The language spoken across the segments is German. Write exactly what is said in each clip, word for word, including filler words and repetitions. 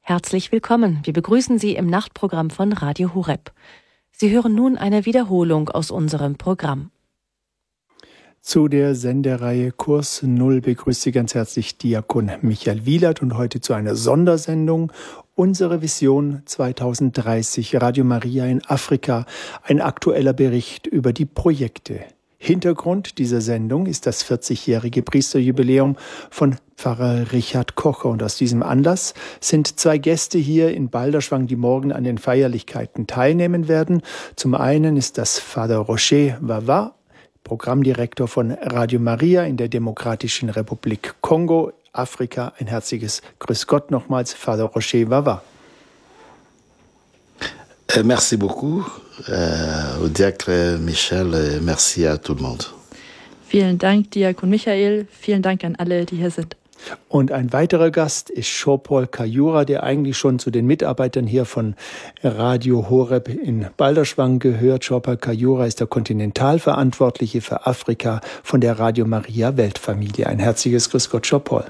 Herzlich willkommen. Wir begrüßen Sie im Nachtprogramm von Radio Horeb. Sie hören nun eine Wiederholung aus unserem Programm. Zu der Sendereihe Kurs Null begrüßt Sie ganz herzlich Diakon Michael Wielert und heute zu einer Sondersendung Unsere Vision zweitausenddreißig, Radio Maria in Afrika, ein aktueller Bericht über die Projekte. Hintergrund dieser Sendung ist das vierzigjährige Priesterjubiläum von Pfarrer Richard Kocher. Und aus diesem Anlass sind zwei Gäste hier in Balderschwang, die morgen an den Feierlichkeiten teilnehmen werden. Zum einen ist das Father Roger Wawa, Programmdirektor von Radio Maria in der Demokratischen Republik Kongo, Afrika. Ein herzliches Grüß Gott nochmals, Father Roger Wawa. Euh, merci beaucoup euh, au Diacre Michel et merci à tout le monde. Vielen Dank, Diakon Michael. Vielen Dank an alle, die hier sind. Und ein weiterer Gast ist Jean-Paul Kayura, der eigentlich schon zu den Mitarbeitern hier von Radio Horeb in Balderschwang gehört. Jean-Paul Kayura ist der Kontinentalverantwortliche für Afrika von der Radio Maria Weltfamilie. Ein herzliches Grüß Gott, Jean-Paul.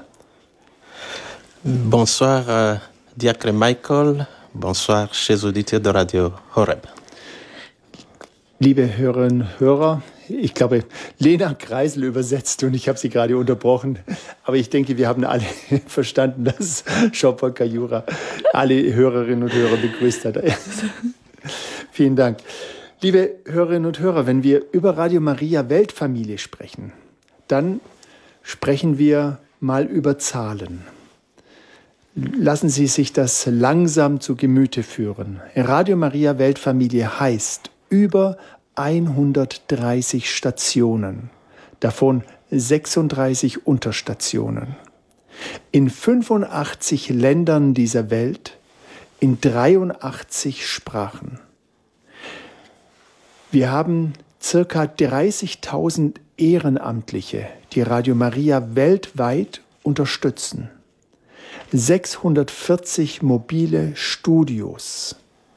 Bonsoir, euh, Diacre Michael. Bonsoir, chers auditeurs de Radio Horeb. Liebe Hörerinnen und Hörer, ich glaube, Lena Kreisel übersetzt und ich habe sie gerade unterbrochen. Aber ich denke, wir haben alle verstanden, dass Jean-Paul Kayura alle Hörerinnen und Hörer begrüßt hat. Vielen Dank. Liebe Hörerinnen und Hörer, wenn wir über Radio Maria Weltfamilie sprechen, dann sprechen wir mal über Zahlen. Lassen Sie sich das langsam zu Gemüte führen. Radio Maria Weltfamilie heißt über hundertdreißig Stationen, davon sechsunddreißig Unterstationen. In fünfundachtzig Ländern dieser Welt, in dreiundachtzig Sprachen. Wir haben circa dreißigtausend Ehrenamtliche, die Radio Maria weltweit unterstützen. sechshundertvierzig mobile Studios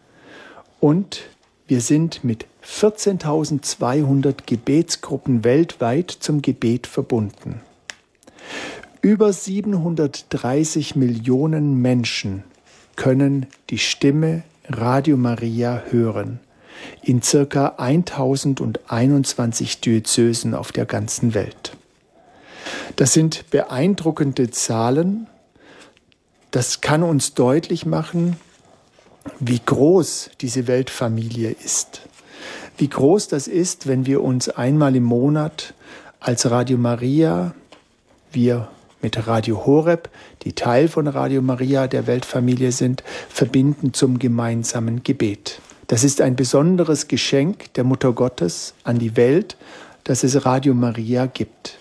und wir sind mit vierzehntausendzweihundert Gebetsgruppen weltweit zum Gebet verbunden. Über siebenhundertdreißig Millionen Menschen können die Stimme Radio Maria hören in circa tausendeinundzwanzig Diözesen auf der ganzen Welt. Das sind beeindruckende Zahlen. Das kann uns deutlich machen, wie groß diese Weltfamilie ist. Wie groß das ist, wenn wir uns einmal im Monat als Radio Maria, wir mit Radio Horeb, die Teil von Radio Maria der Weltfamilie sind, verbinden zum gemeinsamen Gebet. Das ist ein besonderes Geschenk der Mutter Gottes an die Welt, dass es Radio Maria gibt.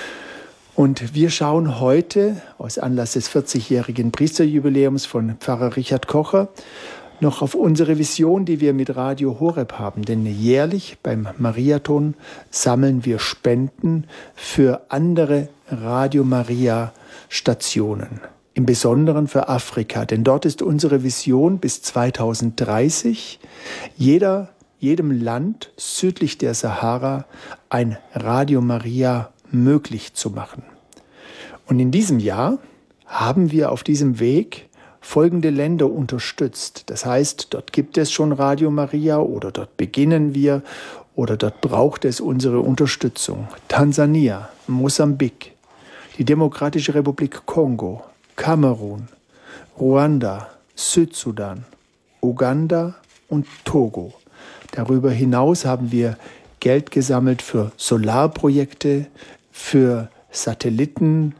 Und wir schauen heute, aus Anlass des vierzigjährigen Priesterjubiläums von Pfarrer Richard Kocher, noch auf unsere Vision, die wir mit Radio Horeb haben. Denn jährlich beim Mariathon sammeln wir Spenden für andere Radio Maria Stationen. Im Besonderen für Afrika. Denn dort ist unsere Vision bis zweitausenddreißig, jeder, jedem Land südlich der Sahara ein Radio Maria möglich zu machen. Und in diesem Jahr haben wir auf diesem Weg folgende Länder unterstützt. Das heißt, dort gibt es schon Radio Maria oder dort beginnen wir oder dort braucht es unsere Unterstützung. Tansania, Mosambik, die Demokratische Republik Kongo, Kamerun, Ruanda, Südsudan, Uganda und Togo. Darüber hinaus haben wir Geld gesammelt für Solarprojekte, für Satellitenkosten,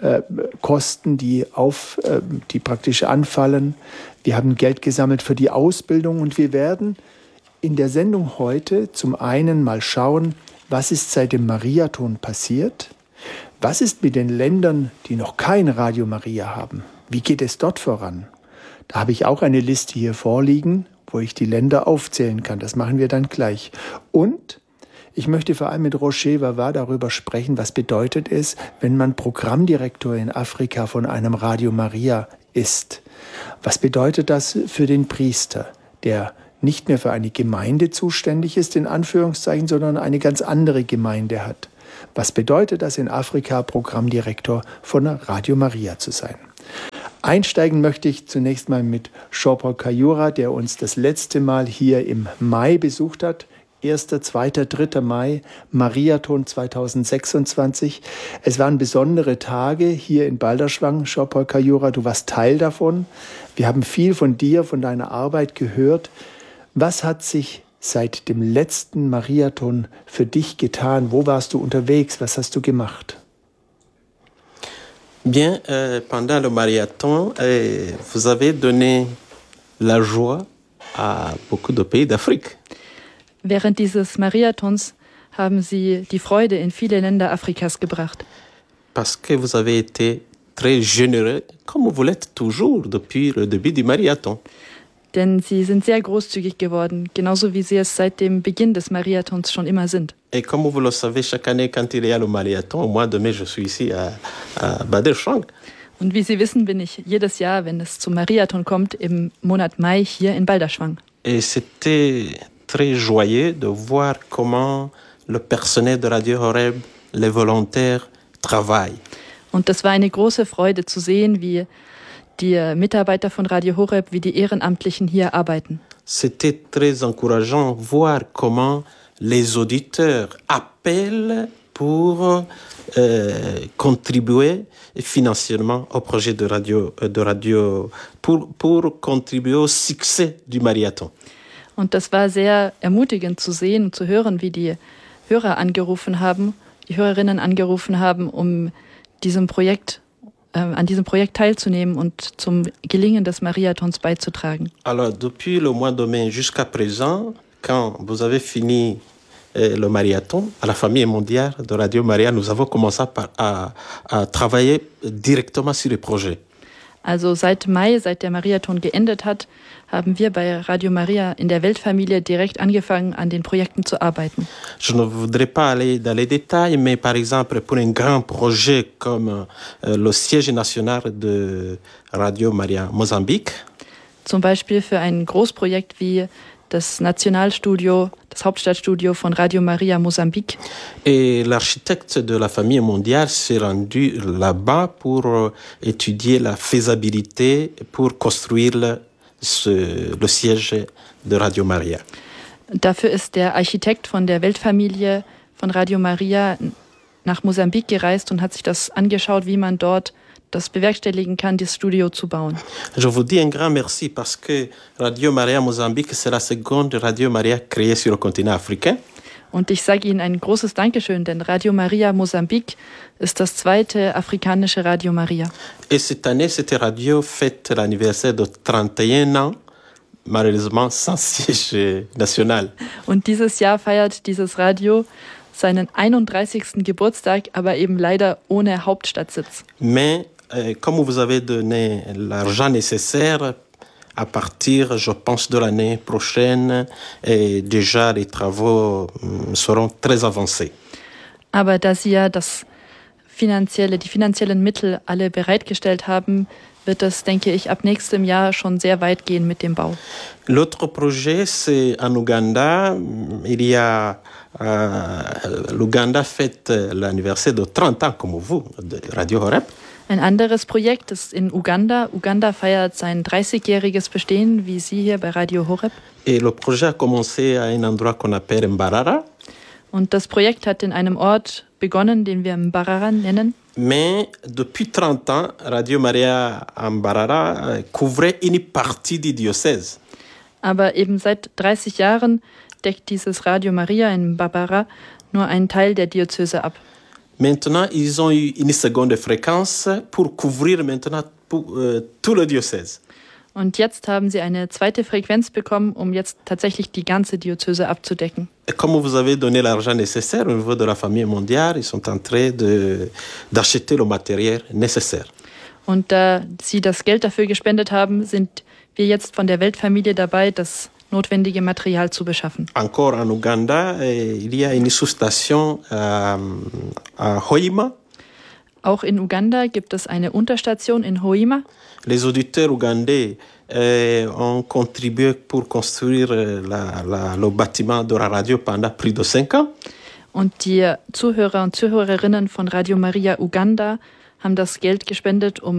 äh, die, auf, äh, die praktisch anfallen. Wir haben Geld gesammelt für die Ausbildung und wir werden in der Sendung heute zum einen mal schauen, was ist seit dem Mariathon passiert, was ist mit den Ländern, die noch kein Radio Maria haben, wie geht es dort voran. Da habe ich auch eine Liste hier vorliegen, wo ich die Länder aufzählen kann. Das machen wir dann gleich. Und ich möchte vor allem mit Roger Wawa darüber sprechen, was bedeutet es, wenn man Programmdirektor in Afrika von einem Radio Maria ist. Was bedeutet das für den Priester, der nicht mehr für eine Gemeinde zuständig ist, in Anführungszeichen, sondern eine ganz andere Gemeinde hat? Was bedeutet das in Afrika, Programmdirektor von Radio Maria zu sein? Einsteigen möchte ich zunächst mal mit Jean-Paul Kayura, der uns das letzte Mal hier im Mai besucht hat. erster, zweiter, dritter Mai, Mariathon zweitausendsechsundzwanzig. Es waren besondere Tage hier in Balderschwang. Jean-Paul Kayura, du warst Teil davon. Wir haben viel von dir, von deiner Arbeit gehört. Was hat sich seit dem letzten Mariathon für dich getan? Wo warst du unterwegs? Was hast du gemacht? Bien, euh, pendant le marathon, euh, vous avez donné la joie à beaucoup de pays d'Afrique. Während dieses Mariathons haben Sie die Freude in viele Länder Afrikas gebracht. Parce que vous avez été très généreux, comme vous l'êtes toujours depuis le début du marathon. Denn Sie sind sehr großzügig geworden, genauso wie Sie es seit dem Beginn des Mariathons schon immer sind. Et comme vous le savez, chaque année, quand il y a le marathon, au mois de mai, je suis ici à, à Balderschwang. Und wie Sie wissen, bin ich jedes Jahr, wenn es zum Mariathon kommt, im Monat Mai hier in Balderschwang. Et c'était très joyeux de voir comment le personnel de Radio Horeb, les volontaires, travaillent. Und das war eine große Freude zu sehen, wie die Mitarbeiter von Radio Horeb, wie die Ehrenamtlichen hier arbeiten. C'était très encourageant voir comment les auditeurs appellent pour euh, contribuer financièrement au projet de radio, de radio pour, pour contribuer au succès du marathon. Und das war sehr ermutigend zu sehen und zu hören, wie die Hörer angerufen haben, die Hörerinnen angerufen haben, um diesem Projekt, äh, an diesem Projekt teilzunehmen und zum Gelingen des Mariathons beizutragen. Alors, depuis le mois de mai jusqu'à présent, quand vous avez fini euh, le marathon, à la famille mondiale de Radio Maria, nous avons commencé par, à, à travailler directement sur les projets. Also seit Mai, seit der Mariathon geendet hat, haben wir bei Radio Maria in der Weltfamilie direkt angefangen, an den Projekten zu arbeiten. Je ne voudrais pas aller dans les détails, mais par exemple, pour un grand projet comme euh, le siège national de Radio Maria Mosambik. Zum Beispiel für ein Großprojekt wie das Nationalstudio, das Hauptstadtstudio von Radio Maria Mosambik. Et l'architecte de la famille mondiale s'est rendu là-bas pour euh, étudier la faisabilité pour construire le, ce, le siège de Radio Maria. Dafür ist der Architekt von der Weltfamilie von Radio Maria nach Mosambik gereist und hat sich das angeschaut, wie man dort das bewerkstelligen kann, das Studio zu bauen. Je vous dis un grand merci parce que Radio Maria Mosambik, c'est la seconde Radio Maria créée sur le continent africain. Und ich sage Ihnen ein großes Dankeschön, denn Radio Maria Mosambik ist das zweite afrikanische Radio Maria. Et cette année, cette radio fête l'anniversaire de trente et un ans, malheureusement sans siège national. Und dieses Jahr feiert dieses Radio seinen einunddreißigsten Geburtstag, aber eben leider ohne Hauptstadtsitz. Mais euh, comme vous avez donné l'argent nécessaire, à partir, je pense, de l'année prochaine, et déjà les travaux seront très avancés. Aber da Sie ja das finanzielle, die finanziellen Mittel alle bereitgestellt haben, wird es, denke ich, ab nächstem Jahr schon sehr weit gehen mit dem Bau. L'autre projet, c'est en Ouganda. Il y a euh, l'Ouganda fête l'anniversaire de trente ans, comme vous, de Radio Horeb. Ein anderes Projekt ist in Uganda. Uganda feiert sein dreißigjähriges Bestehen, wie Sie hier bei Radio Horeb. Et le projet a commencé à un endroit qu'on appelle Mbarara. Und das Projekt hat in einem Ort begonnen, den wir Mbarara nennen. Mais depuis trente ans, Radio Maria Mbarara couvrait une partie du diocèse. Aber eben seit dreißig Jahren deckt dieses Radio Maria in Mbarara nur einen Teil der Diözese ab. Maintenant, ils ont eu une seconde fréquence pour couvrir maintenant pour, euh, tout le diocèse. Und jetzt haben sie eine zweite Frequenz bekommen, um jetzt tatsächlich die ganze Diözese abzudecken. Et comme vous avez donné l'argent nécessaire au niveau de la famille mondiale, ils sont en train de, d'acheter le matériel nécessaire. Und da sie das Geld dafür gespendet haben, sind wir jetzt von der Weltfamilie dabei, das notwendige Material zu beschaffen. Encore en Ouganda, il y a une sous-station à, à Hoima. Auch in Uganda gibt es eine Unterstation in Hoima. Les auditeurs ougandais euh, ont contribué pour construire la, la, le bâtiment de la radio pendant plus de cinq ans. Und die Zuhörer und Zuhörerinnen von Radio Maria Uganda haben das Geld gespendet, um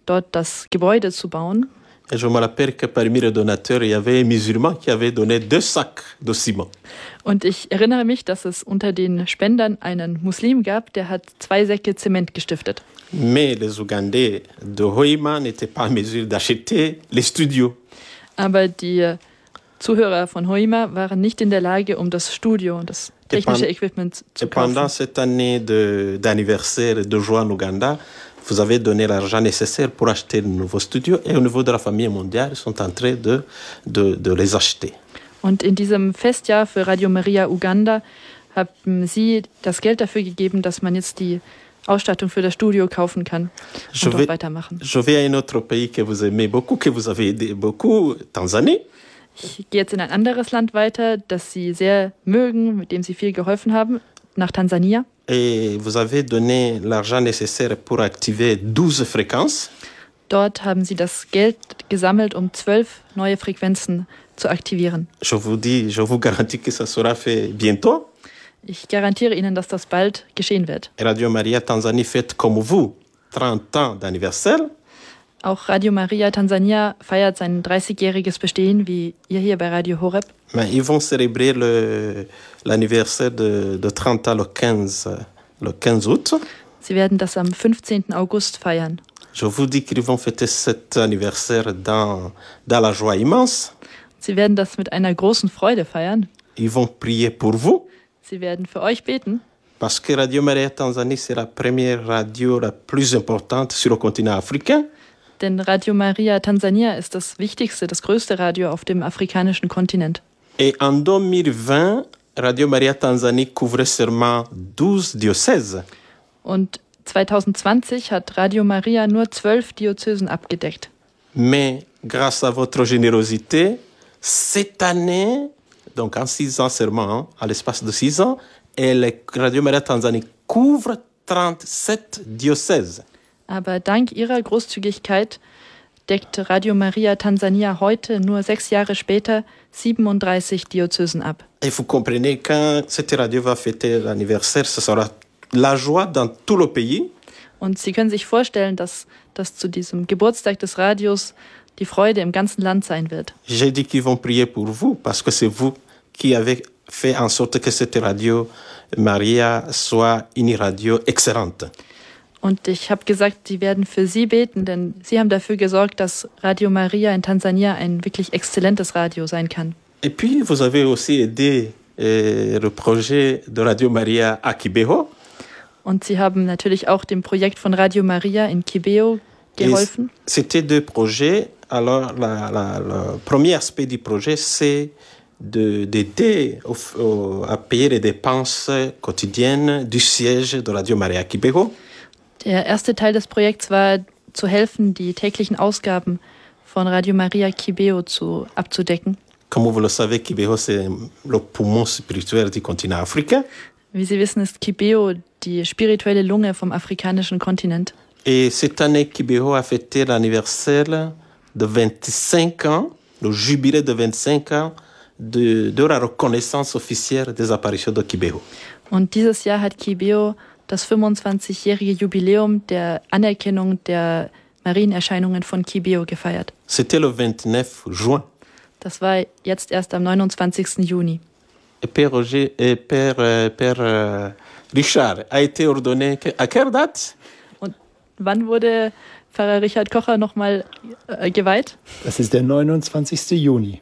dort das Gebäude zu bauen. Et je me rappelle que parmi les donateurs, il y avait un musulman qui avait donné deux sacs de ciment. Und ich erinnere mich, dass es unter den Spendern einen Muslim gab, der hat zwei Säcke Zement gestiftet. Mais les Ougandais de Hoima n'étaient pas en mesure d'acheter les studios. Aber die Zuhörer von Hoima waren nicht in der Lage, um das Studio und das technische Et Equipment zu Et pendant kaufen. cette année de, d'anniversaire de joie en Ouganda, vous avez donné l'argent nécessaire pour acheter de nouveaux studios. Et au niveau de la famille mondiale, ils sont en train de, de, de les acheter. Und in diesem Festjahr für Radio Maria Uganda haben sie das Geld dafür gegeben, dass man jetzt die Ausstattung für das Studio kaufen kann Je und dort vais, weitermachen. je vais à un autre pays que vous aimez beaucoup, que vous avez aidé beaucoup, Tanzanie. Ich gehe jetzt in ein anderes Land weiter, das sie sehr mögen, mit dem sie viel geholfen haben, nach Tansania. Et vous avez donné l'argent nécessaire pour activer douze fréquences. Dort haben sie das Geld gesammelt, um zwölf neue Frequenzen zu aktivieren. Je vous dis, je vous garantis que ça sera fait bientôt. Ich garantiere Ihnen, dass das bald geschehen wird. Radio Maria Tanzanie fête comme vous trente ans d'anniversaire. Auch Radio Maria Tansania feiert sein dreißigjähriges Bestehen, wie ihr hier bei Radio Horeb. Mais ils vont célébrer le, l'anniversaire de, de trente ans le quinze, le quinze août. Sie werden das am fünfzehnten August feiern. Je vous dis qu'ils vont fêter cet anniversaire dans, dans la joie immense. Sie werden das mit einer großen Freude feiern. Ils vont prier pour vous. Sie werden für euch beten, Parce que Radio Maria Tanzanie, c'est la première radio la plus importante sur le continent africain. denn Radio Maria Tansania ist das wichtigste, das größte Radio auf dem afrikanischen Kontinent. Et en deux mille vingt, Radio Maria Tanzanie couvrait seulement douze diocèses. Und zwanzig zwanzig hat Radio Maria nur zwölf Diözesen abgedeckt. Mais grâce à votre générosité, cette année, donc en six ans seulement, hein, à l'espace de six ans, et le Radio Maria Tanzanie couvre trente-sept diocèses. Aber dank ihrer Großzügigkeit deckt Radio Maria Tansania heute, nur sechs Jahre später, siebenunddreißig Diözesen ab. Et vous comprenez, quand cette radio va fêter l'anniversaire, ce sera la joie dans tout le pays. Und Sie können sich vorstellen, dass das zu diesem Geburtstag des Radios die Freude im ganzen Land sein wird. J'ai dit qu'ils vont prier pour vous, parce que c'est vous qui avez fait en sorte que cette radio Maria soit une radio excellente. Und ich habe gesagt, sie werden für Sie beten, denn Sie haben dafür gesorgt, dass Radio Maria in Tansania ein wirklich exzellentes Radio sein kann. Et puis, vous avez aussi aidé euh, le projet de Radio Maria à Kibeho. Und Sie haben natürlich auch dem Projekt von Radio Maria in Kibeho geholfen. Et c'était deux projets. Alors, la, la, le premier aspect du projet, c'est de, d'aider au, au, à payer les dépenses quotidiennes du siège de Radio Maria à Kibeho. Der erste Teil des Projekts war, zu helfen, die täglichen Ausgaben von Radio Maria Kibeho zu, abzudecken. Comme vous le savez, Kibeho, c'est le poumon spirituel du continent africain. Wie Sie wissen, ist Kibeho die spirituelle Lunge vom afrikanischen Kontinent. Et cette année, Kibeho a fêté l'anniversaire de vingt-cinq ans, le jubilé de vingt-cinq ans de, de la reconnaissance officielle des apparitions de Kibeho. Und dieses Jahr hat Kibeho das fünfundzwanzigjährige Jubiläum der Anerkennung der Marienerscheinungen von Kibeho gefeiert. C'était le vingt-neuf juin. Das war jetzt erst am neunundzwanzigsten Juni. Et Père, Roger, et Père, euh, Père euh, Richard a été ordonné que, à quelle date? Und wann wurde Pfarrer Richard Kocher nochmal äh, geweiht? Das ist der neunundzwanzigsten Juni.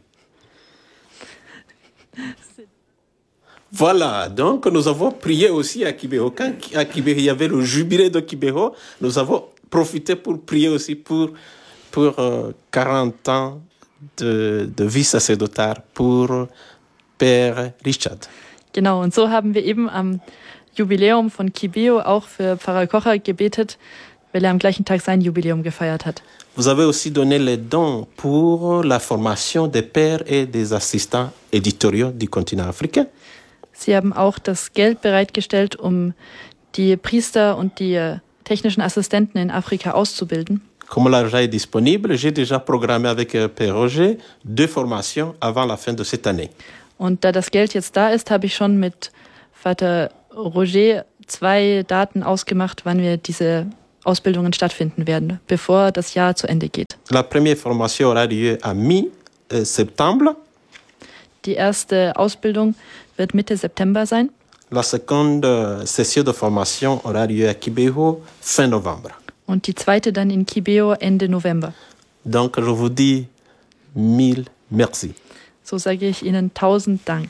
Voilà, donc nous avons prié aussi à Kibeho. Quand à Kibeho, il y avait le jubilé de Kibeho, nous avons profité pour prier aussi pour, pour euh, quarante ans de, de vie sacerdotale pour Père Richard. Genau, und so haben wir eben am Jubiläum von Kibeho auch für Pfarrer Kocher gebetet, weil er am gleichen Tag sein Jubiläum gefeiert hat. Vous avez aussi donné les dons pour la formation des pères et des assistants éditoriaux du continent africain. Sie haben auch das Geld bereitgestellt, um die Priester und die technischen Assistenten in Afrika auszubilden. Comme l'argent est disponible, j'ai déjà programmé avec Père Roger deux formations avant la fin de cette année. Und da das Geld jetzt da ist, habe ich schon mit Vater Roger zwei Daten ausgemacht, wann wir diese Ausbildungen stattfinden werden, bevor das Jahr zu Ende geht. La première formation aura lieu à mi-septembre. Die erste Ausbildung wird Mitte September sein. La seconde session de formation aura lieu à Kibeho fin novembre. Und die zweite dann in Kibeho Ende November. Donc je vous dis mille merci. So sage ich Ihnen tausend Dank.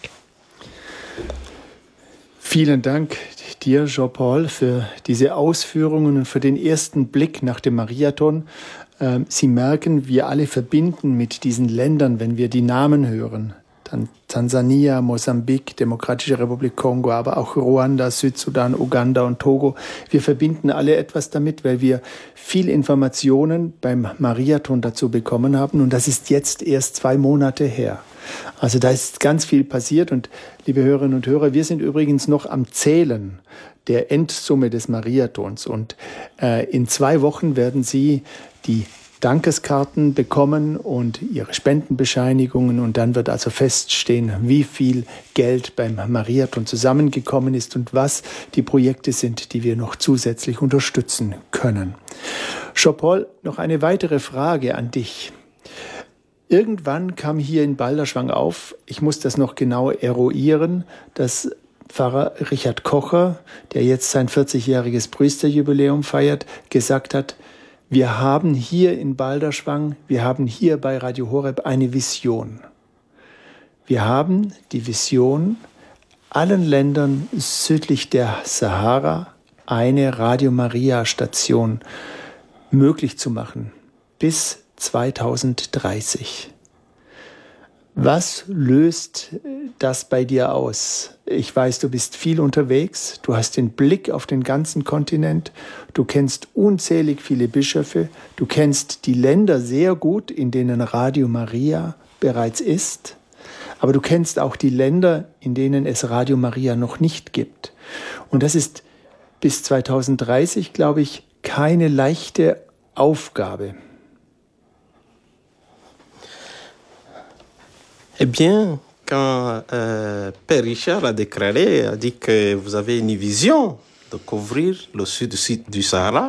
Vielen Dank dir, Jean-Paul, für diese Ausführungen und für den ersten Blick nach dem Mariathon. Sie merken, wir alle verbinden mit diesen Ländern, wenn wir die Namen hören. Dann Tansania, Mosambik, Demokratische Republik Kongo, aber auch Ruanda, Südsudan, Uganda und Togo. Wir verbinden alle etwas damit, weil wir viel Informationen beim Mariathon dazu bekommen haben. Und das ist jetzt erst zwei Monate her. Also da ist ganz viel passiert. Und liebe Hörerinnen und Hörer, wir sind übrigens noch am Zählen der Endsumme des Mariathons. Und äh, in zwei Wochen werden Sie die Dankeskarten bekommen und ihre Spendenbescheinigungen, und dann wird also feststehen, wie viel Geld beim Mariathon zusammengekommen ist und was die Projekte sind, die wir noch zusätzlich unterstützen können. Jean-Paul, noch eine weitere Frage an dich. Irgendwann kam hier in Balderschwang auf, ich muss das noch genau eruieren, dass Pfarrer Richard Kocher, der jetzt sein vierzigjähriges Priesterjubiläum feiert, gesagt hat, wir haben hier in Balderschwang, wir haben hier bei Radio Horeb eine Vision. Wir haben die Vision, allen Ländern südlich der Sahara eine Radio Maria Station möglich zu machen bis zweitausenddreißig. Was löst das bei dir aus? Ich weiß, du bist viel unterwegs, du hast den Blick auf den ganzen Kontinent, du kennst unzählig viele Bischöfe, du kennst die Länder sehr gut, in denen Radio Maria bereits ist, aber du kennst auch die Länder, in denen es Radio Maria noch nicht gibt. Und das ist bis zweitausenddreißig, glaube ich, keine leichte Aufgabe. Eh bien, quand euh, Père Richard a déclaré, a dit que vous avez une vision de couvrir le sud du Sahara.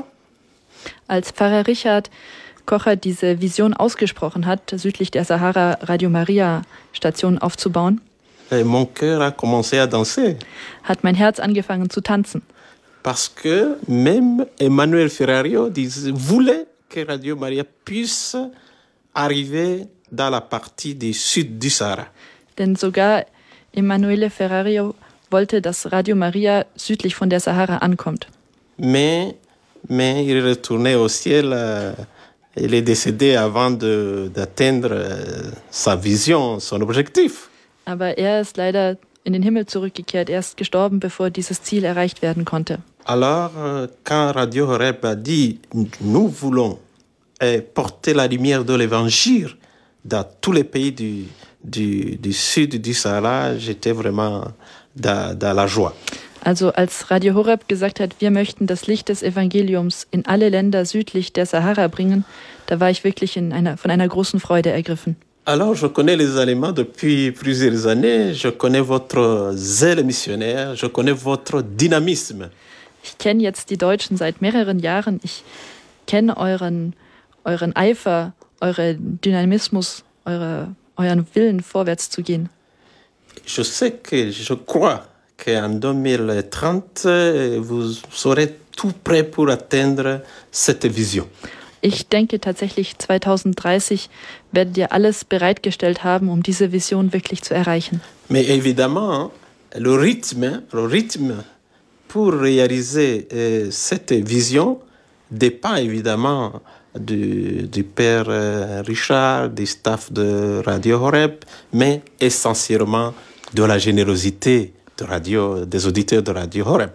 Als Pfarrer Richard Kocher diese Vision ausgesprochen hat, südlich der Sahara Radio Maria Station aufzubauen, Et mon cœur a commencé à danser. Hat mein Herz angefangen zu tanzen. Parce que même Emmanuel Ferrario disait, voulait que Radio Maria puisse arriver dans la partie du sud du Sahara. Denn sogar Emanuele Ferrario wollte, dass Radio Maria südlich von der Sahara ankommt. Mais, mais il est retourné au ciel, euh, il est décédé avant de, d'atteindre euh, sa vision, son objectif. Aber er ist leider in den Himmel zurückgekehrt. Er ist gestorben, bevor dieses Ziel erreicht werden konnte. Alors, euh, quand Radio Horeb a dit, nous voulons euh, porter la lumière de l'Évangile dans tous les pays du, du, du sud du Sahara, j'étais vraiment dans, dans la joie. Also als Radio Horeb gesagt hat, wir möchten das Licht des Evangeliums in alle Länder südlich der Sahara bringen, da war ich wirklich in einer, von einer großen Freude ergriffen. Alors, je connais les Allemands depuis plusieurs années, je connais votre zèle missionnaire, je connais votre dynamisme. Ich kenne jetzt die Deutschen seit mehreren Jahren, ich kenne euren, euren Eifer, euren Dynamismus, eure, euren Willen, vorwärts zu gehen. Je sais que, je crois qu'en deux mille trente, vous serez tout prêt pour atteindre cette vision. Ich denke tatsächlich, zweitausenddreißig werdet ihr alles bereitgestellt haben, um diese Vision wirklich zu erreichen. Mais évidemment, le rythme, le rythme pour réaliser euh, cette vision dépend évidemment du, du Père Richard, du staff de Radio Horeb, mais essentiellement de la générosité de Radio, des auditeurs de Radio Horeb.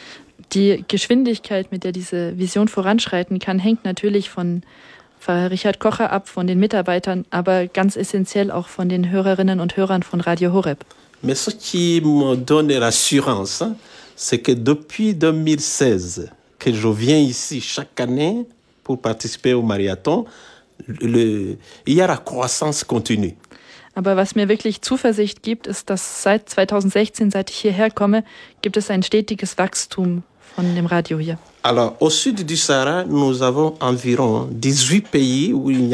Die Geschwindigkeit, mit der diese Vision voranschreiten kann, hängt natürlich von Pfarrer Richard Kocher ab, von den Mitarbeitern, aber ganz essentiell auch von den Hörerinnen und Hörern von Radio Horeb. Mais ce qui me donne l'assurance, c'est que depuis deux mille seize, que je viens ici chaque année pour participer au marathon, le, il y a la croissance continue. Aber was mir wirklich Zuversicht gibt, ist, dass seit zweitausendsechzehn, seit ich hierher komme, gibt es ein stetiges Wachstum von dem Radio hier. Alors, au sud du Sahara, nous avons environ dix-huit pays où il n'y